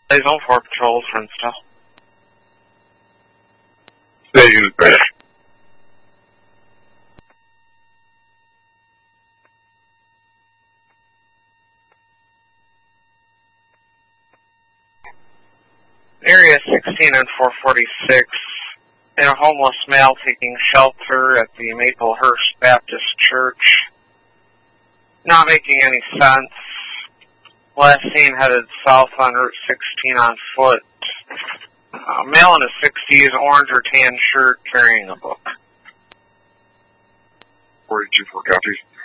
Zone 4 patrols, Frenstill. Say who's there. Area 16 and 446. And a homeless male seeking shelter at the Maplehurst Baptist Church. Not making any sense. Last seen headed south on Route 16 on foot. Male in his 60s, orange or tan shirt, carrying a book. 42 for copies.